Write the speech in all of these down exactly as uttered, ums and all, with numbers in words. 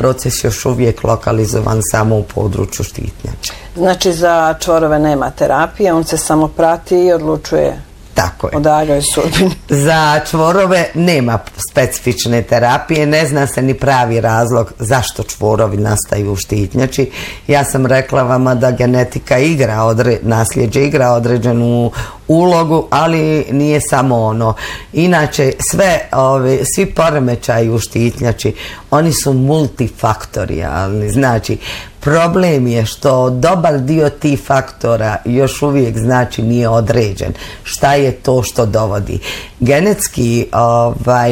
proces još uvijek lokalizovan samo u području štitnjače. Znači za čvorove nema terapije, on se samo prati i odlučuje Tako je. o daljoj sudbini. Za čvorove nema specifične terapije, ne zna se ni pravi razlog zašto čvorovi nastaju u štitnjači. Ja sam rekla vama da genetika igra, odre, nasljeđe igra određenu ulogu, ali nije samo ono. Inače, sve, ove, svi poremećaji u štitnjači, oni su multifaktorijalni. Znači, problem je što dobar dio tih faktora još uvijek znači nije određen. Šta je to što dovodi? Genetski, ovaj,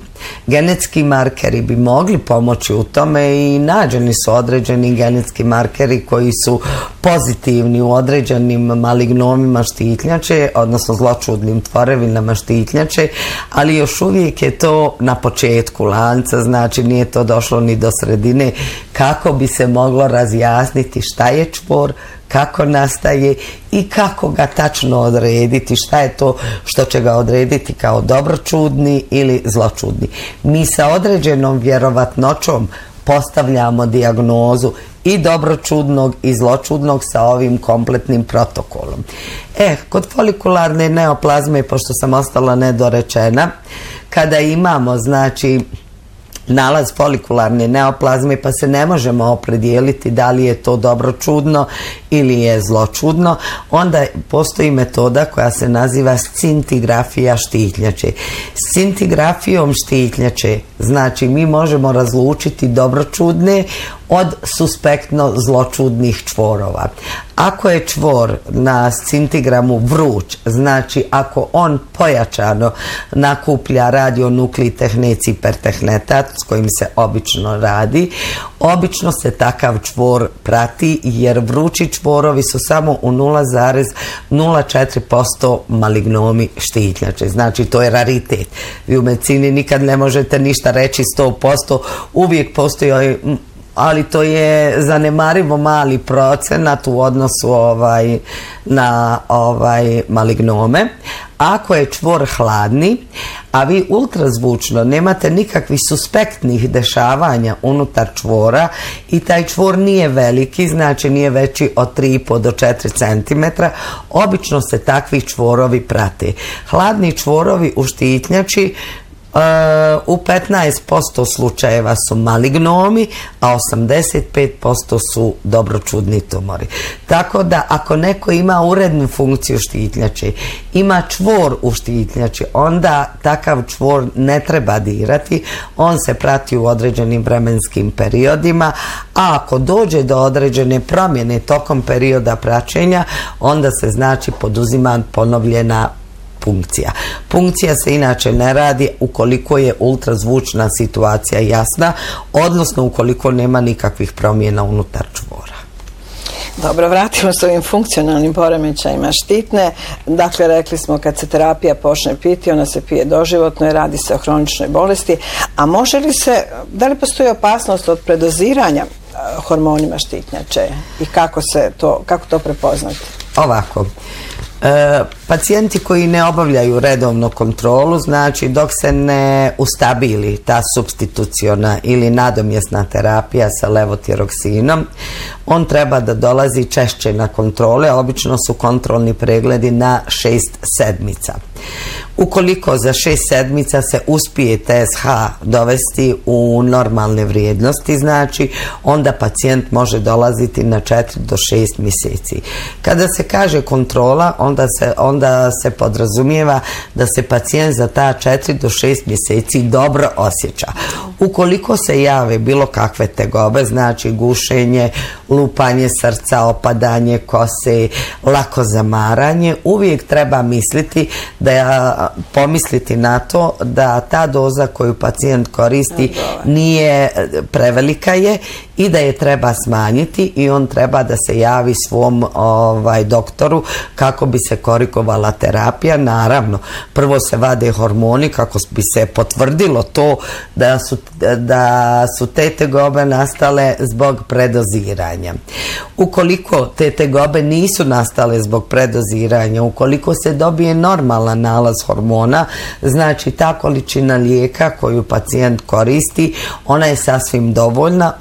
genetski markeri bi mogli pomoći u tome i nađeni su određeni genetski markeri koji su pozitivni u određenim malignomima štitnjače, odnosno zločudnim tvorevinama štitnjače, ali još uvijek je to na početku lanca, znači nije to došlo ni do sredine kako bi se moglo razjasniti šta je čvor, kako nastaje i kako ga tačno odrediti, šta je to što će ga odrediti kao dobročudni ili zločudni. Mi sa određenom vjerovatnoćom postavljamo dijagnozu i dobročudnog i zločudnog sa ovim kompletnim protokolom. E, kod folikularne neoplazme, pošto sam ostala nedorečena, kada imamo, znači, nalaz folikularne neoplazme, pa se ne možemo opredijeliti da li je to dobročudno ili je zločudno, onda postoji metoda koja se naziva scintigrafija štitnjače. Scintigrafijom štitnjače, znači, mi možemo razlučiti dobročudne od suspektno zločudnih čvorova. Ako je čvor na scintigramu vruć, znači ako on pojačano nakuplja radionuklitehnet hipertehnetat s kojim se obično radi, obično se takav čvor prati jer vrući čvorovi su samo u nula zarez nula četiri posto malignomi štitnjače. Znači to je raritet. Vi u medicini nikad ne možete ništa reći sto posto, uvijek postoji, ali to je zanemarivo mali procenat u odnosu ovaj, na ovaj, malignome. Ako je čvor hladni, a vi ultrazvučno nemate nikakvih suspektnih dešavanja unutar čvora i taj čvor nije veliki, znači nije veći od tri i po do četiri centimetra, obično se takvi čvorovi prate. Hladni čvorovi u štitnjači u petnaest posto slučajeva su malignomi, a osamdeset pet posto su dobročudni tumori. Tako da ako neko ima urednu funkciju štitnjače, ima čvor u štitnjači, onda takav čvor ne treba dirati, on se prati u određenim vremenskim periodima, a ako dođe do određene promjene tokom perioda praćenja, onda se znači poduzima ponovljena punkcija. Punkcija se inače ne radi ukoliko je ultrazvučna situacija jasna, odnosno ukoliko nema nikakvih promjena unutar čvora. Dobro, vratimo se ovim funkcionalnim poremećajima štitne. Dakle, rekli smo kad se terapija počne piti, ona se pije doživotno i radi se o hroničnoj bolesti. A može li se, da li postoji opasnost od predoziranja hormonima štitnjače i kako se to, kako to prepoznati? Ovako. E, pacijenti koji ne obavljaju redovno kontrolu, znači dok se ne ustabili ta supstituciona ili nadomjesna terapija sa levotiroksinom, on treba da dolazi češće na kontrole, obično su kontrolni pregledi na šest sedmica. Ukoliko za šest sedmica se uspije T S H dovesti u normalne vrijednosti, znači onda pacijent može dolaziti na četiri do šest mjeseci. Kada se kaže kontrola, onda se, onda se podrazumijeva da se pacijent za ta četiri do šest mjeseci dobro osjeća. Ukoliko se jave bilo kakve tegobe, znači gušenje, lupanje srca, opadanje kose, lako zamaranje, uvijek treba misliti da pomisliti na to da ta doza koju pacijent koristi nije prevelika je i da je treba smanjiti i on treba da se javi svom ovaj, doktoru kako bi se korigovala terapija. Naravno, prvo se vade hormoni kako bi se potvrdilo to da su, da su te tegobe nastale zbog predoziranja. Ukoliko te tegobe nisu nastale zbog predoziranja, ukoliko se dobije normalan nalaz hormona, znači ta količina lijeka koju pacijent koristi, ona je sasvim dovoljna.